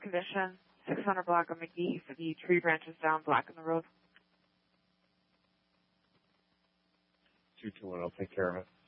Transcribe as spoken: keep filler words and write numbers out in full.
condition, six hundred block of McGee for the tree branches down, blocking the road. two two one, I'll take care of it.